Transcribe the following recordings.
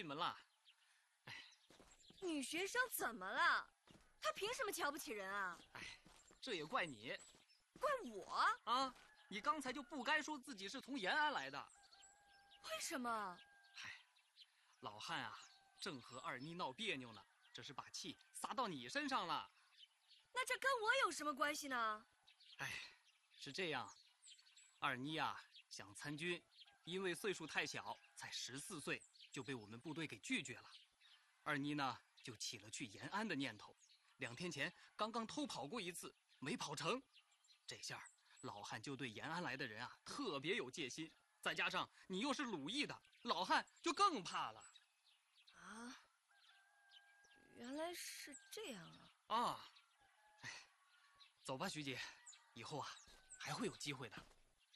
门了。 女学生怎么了？她凭什么瞧不起人啊？ 这也怪你。 怪我啊！你刚才就不该说自己是从延安来的。 为什么？ 老汉啊，正和二妮闹别扭呢，这是把气撒到你身上了。 那这跟我有什么关系呢？ 是这样，二妮啊想参军，因为岁数太小，才14岁就被我们部队给拒绝了。二妮呢就起了去延安的念头，2天前刚刚偷跑过一次，没跑成。这下老汉就对延安来的人啊特别有戒心，再加上你又是鲁艺的，老汉就更怕了。 啊，原来是这样啊！ 走吧，徐姐，以后啊还会有机会的。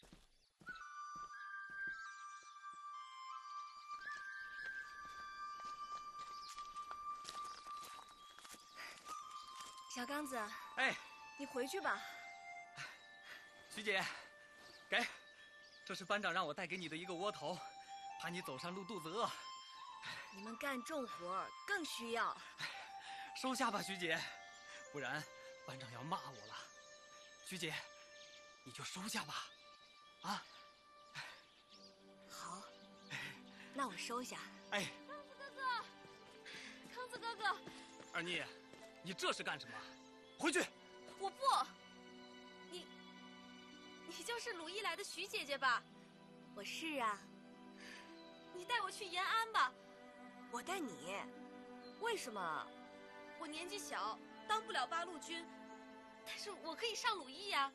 小刚子，你回去吧。 徐姐，给，这是班长让我带给你的一个窝头，怕你走上路肚子饿。 你们干重活更需要。 收下吧，徐姐，不然班长要骂我了。徐姐，你就收下吧。啊？ 好，那我收下。 康子哥哥， 二妮，你这是干什么？回去！ 我不。你就是鲁艺来的徐姐姐吧？ 我是啊。 你带我去延安吧。 我带你？为什么？ 我年纪小，当不了八路军，但是我可以上鲁艺呀。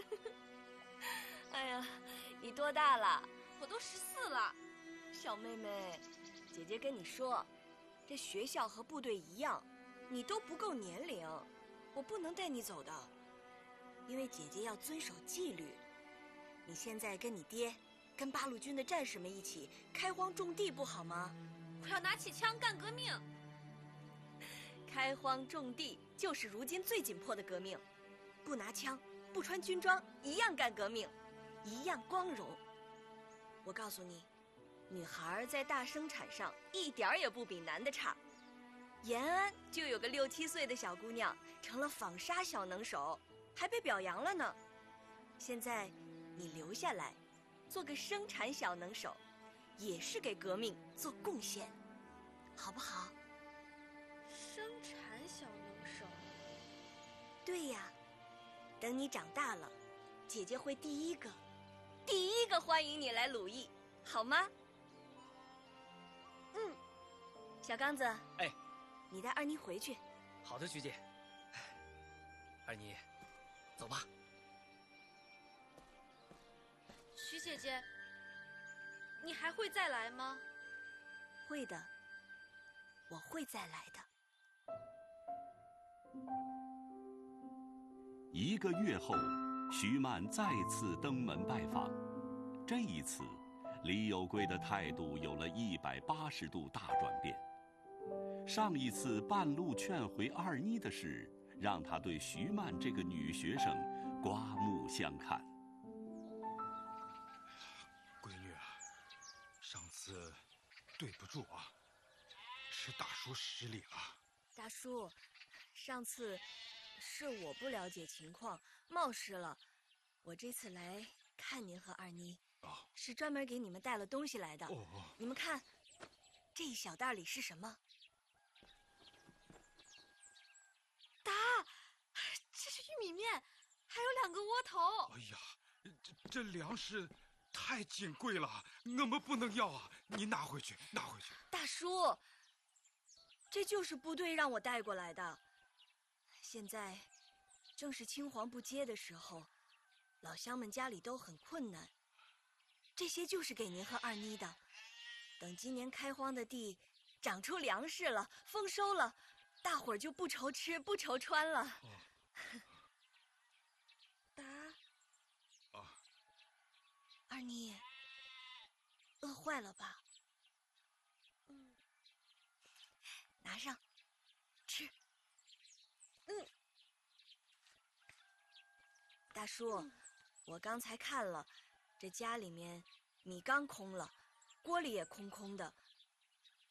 哎呀，你多大了？ 我都14了。 小妹妹，姐姐跟你说，这学校和部队一样，你都不够年龄，我不能带你走的，因为姐姐要遵守纪律。你现在跟你爹，跟八路军的战士们一起开荒种地，不好吗？ 我要拿起枪干革命。 开荒种地就是如今最紧迫的革命，不拿枪，不穿军装，一样干革命，一样光荣。我告诉你，女孩在大生产上一点儿也不比男的差。延安就有个6、7岁的小姑娘成了纺纱小能手，还被表扬了呢。现在你留下来，做个生产小能手，也是给革命做贡献，好不好？ 生产小能手。 对呀，等你长大了，姐姐会第一个欢迎你来鲁艺，好吗？小刚子，你带二妮回去。 好的，徐姐。二妮，走吧。 徐姐姐，你还会再来吗？ 会的，我会再来的。 1个月后，徐曼再次登门拜访。这一次，李有贵的态度有了180度大转变。上一次半路劝回二妮的事，让他对徐曼这个女学生刮目相看。 闺女啊，上次对不住啊，是大叔失礼了。 大叔，上次是我不了解情况，冒失了。我这次来看您和二妮，是专门给你们带了东西来的。你们看，这一小袋里是什么？ 这是玉米面，还有2个窝头。 哎呀，这粮食太金贵了，我们不能要啊！你拿回去，拿回去。 大叔，这就是部队让我带过来的。现在正是青黄不接的时候，老乡们家里都很困难，这些就是给您和二妮的。等今年开荒的地长出粮食了，丰收了，大伙儿就不愁吃不愁穿了。二妮，饿坏了吧？拿上，吃。大叔，我刚才看了，这家里面米缸空了，锅里也空空的，